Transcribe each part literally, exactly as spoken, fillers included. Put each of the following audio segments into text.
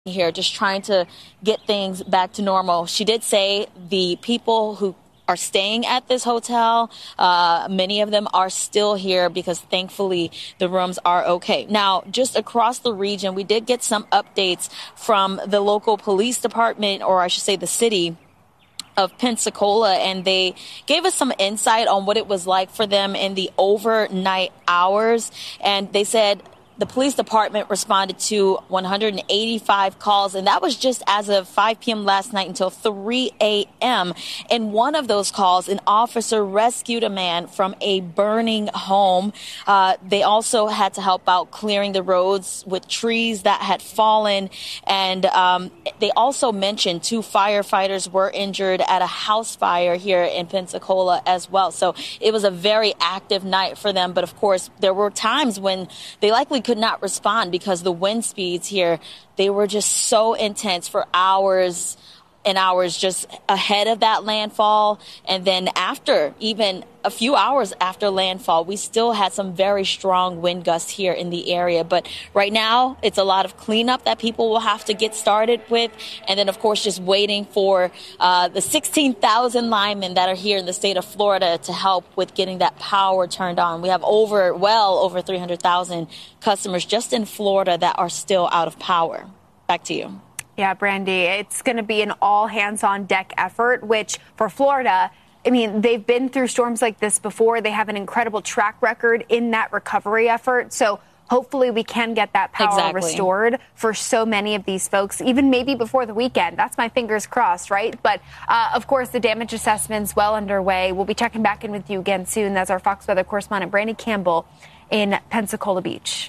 here, just trying to get things back to normal. She did say the people who are staying at this hotel, uh, many of them are still here because thankfully the rooms are okay. Now, just across the region, we did get some updates from the local police department, or I should say the city of Pensacola, and they gave us some insight on what it was like for them in the overnight hours. And they said the police department responded to one hundred eighty-five calls, and that was just as of five p.m. last night until three a.m. In one of those calls, an officer rescued a man from a burning home. Uh, they also had to help out clearing the roads with trees that had fallen. And um, they also mentioned two firefighters were injured at a house fire here in Pensacola as well. So it was a very active night for them. But of course, there were times when they likely could not respond because the wind speeds here, they were just so intense for hours and hours just ahead of that landfall. And then after, even a few hours after landfall, we still had some very strong wind gusts here in the area. But right now, it's a lot of cleanup that people will have to get started with. And then, of course, just waiting for uh, the sixteen thousand linemen that are here in the state of Florida to help with getting that power turned on. We have over, well, over three hundred thousand customers just in Florida that are still out of power. Back to you. Yeah, Brandy, it's going to be an all-hands-on-deck effort, which for Florida, I mean, they've been through storms like this before. They have an incredible track record in that recovery effort. So hopefully we can get that power exactly. restored for so many of these folks, even maybe before the weekend. That's my fingers crossed, right? But, uh, of course, the damage assessment's well underway. We'll be checking back in with you again soon. That's our Fox Weather correspondent, Brandy Campbell, in Pensacola Beach.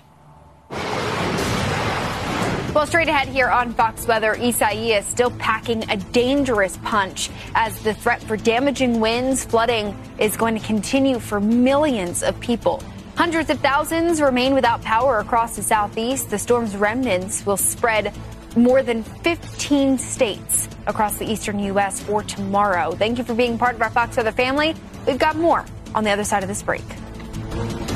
Well, straight ahead here on Fox Weather, Isaias still packing a dangerous punch as the threat for damaging winds, flooding is going to continue for millions of people. Hundreds of thousands remain without power across the southeast. The storm's remnants will spread more than fifteen states across the eastern U S for tomorrow. Thank you for being part of our Fox Weather family. We've got more on the other side of this break.